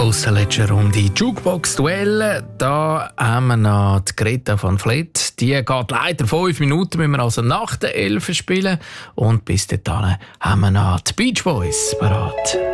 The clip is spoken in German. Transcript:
Schluss letzte Runde Jukebox-Duell. Da haben wir noch die Greta van Vliet. Die geht leider 5 Minuten, müssen wir also nach der 11 spielen. Und bis dahin haben wir noch die Beach Boys parat.